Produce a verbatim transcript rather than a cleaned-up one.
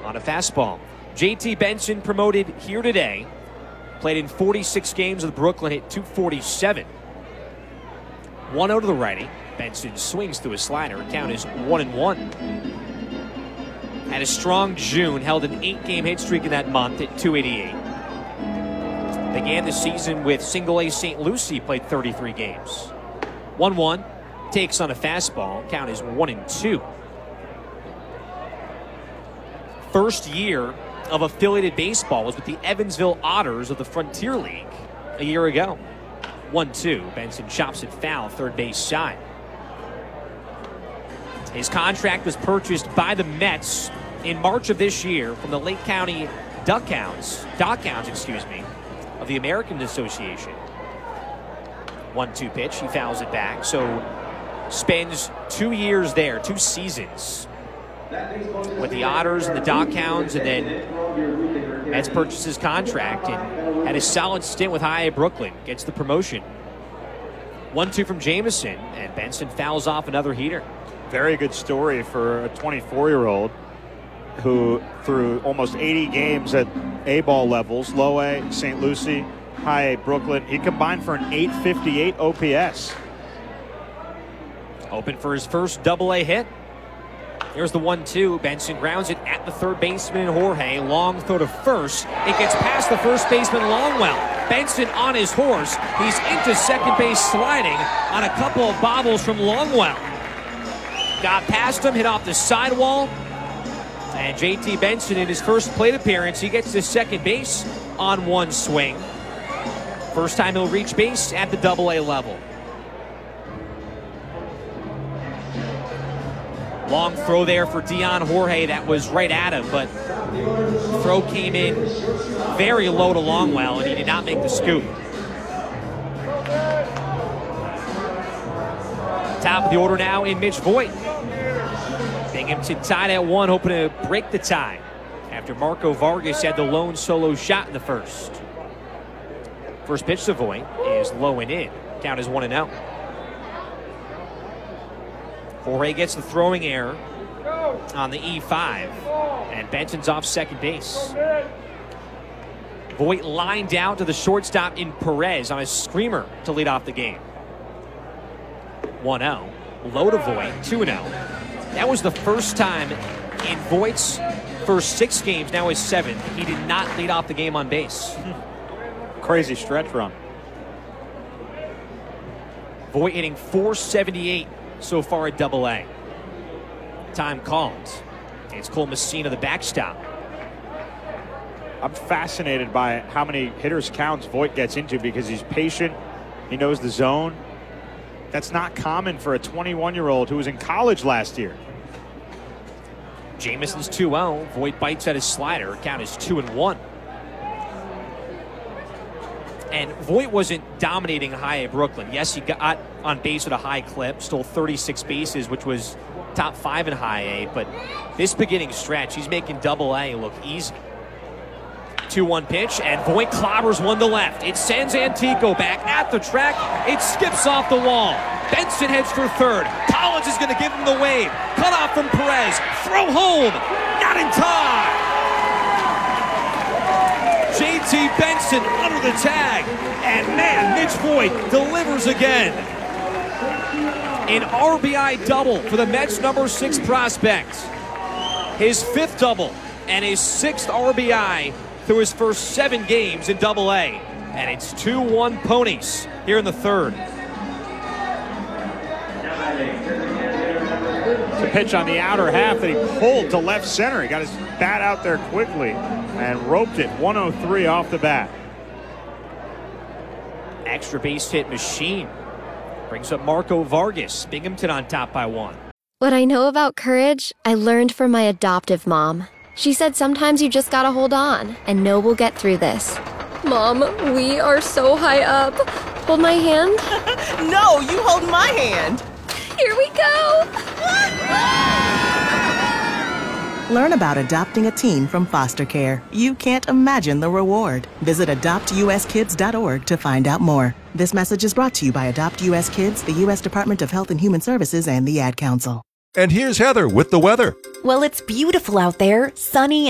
on a fastball. J T Benson promoted here today. Played in forty-six games with Brooklyn, hit two forty-seven. one oh to the righty. Benson swings through a slider. Count is one and one. Had a strong June, held an eight-game hit streak in that month at two eighty-eight. Began the season with single A Saint Lucie, played thirty-three games. one one, takes on a fastball. Count is one and two. First year of affiliated baseball was with the Evansville Otters of the Frontier League a year ago. one two, Benson chops it foul, third base side. His contract was purchased by the Mets in March of this year from the Lake County Duckhounds, Dockhounds, excuse me, of the American Association. one two pitch, he fouls it back. So spends two years there, two seasons with the Otters and the Dockhounds, and then Mets purchased his contract and had a solid stint with High A Brooklyn. Gets the promotion. one two from Jameson, and Benson fouls off another heater. Very good story for a twenty-four-year-old who, through almost eighty games at A-ball levels, low A, Saint Lucie, High A, Brooklyn, he combined for an eight fifty-eight O P S. Open for his first double A hit. Here's the one two. Benson grounds it at the third baseman, Jorge. Long throw to first. It gets past the first baseman, Longwell. Benson on his horse. He's into second base sliding on a couple of bobbles from Longwell. Got past him, hit off the sidewall. And J T Benson, in his first plate appearance, he gets to second base on one swing. First time he'll reach base at the double A level. Long throw there for Dion Jorge. That was right at him, but throw came in very low to Longwell, and he did not make the scoop. Top of the order now in Mitch Voit. Binghamton tied at one, hoping to break the tie after Marco Vargas had the lone solo shot in the first. First pitch to Voit is low and in. Count is one and out. Jorge gets the throwing error on the E five, and Benson's off second base. Voit lined out to the shortstop in Perez on a screamer to lead off the game. one oh. Low to Voit, two oh. That was the first time in Voigt's first six games, now his seventh, he did not lead off the game on base. Crazy stretch run. Voit hitting four seventy-eight so far at double A. Time called. It's Cole Messina, the backstop. I'm fascinated by how many hitters counts Voit gets into because he's patient. He knows the zone. That's not common for a twenty-one-year-old who was in college last year. Jameson's two oh. Voit bites at his slider. Count is two and one. And Voit wasn't dominating High A Brooklyn. Yes, he got on base at a high clip, stole thirty-six bases, which was top five in High A. But this beginning stretch, he's making double A look easy. two one pitch, and Voit clobbers one to left. It sends Antico back at the track. It skips off the wall. Benson heads for third. Collins is going to give him the wave. Cut off from Perez. Throw home. Not in time. J T Benson under the tag. And man, Mitch Voit delivers again. An R B I double for the Mets' number six prospect. His fifth double and his sixth R B I through his first seven games in double A. And it's two one Ponies here in the third. It's a pitch on the outer half that he pulled to left center. He got his bat out there quickly and roped it. one oh three off the bat. Extra base hit machine. Brings up Marco Vargas. Binghamton on top by one. What I know about courage, I learned from my adoptive mom. She said sometimes you just gotta hold on and know we'll get through this. Mom, we are so high up. Hold my hand. No, you hold my hand. Here we go. Learn about adopting a teen from foster care. You can't imagine the reward. Visit adopt u s kids dot org to find out more. This message is brought to you by Adopt U S Kids, the U S Department of Health and Human Services, and the Ad Council. And here's Heather with the weather. Well, it's beautiful out there, sunny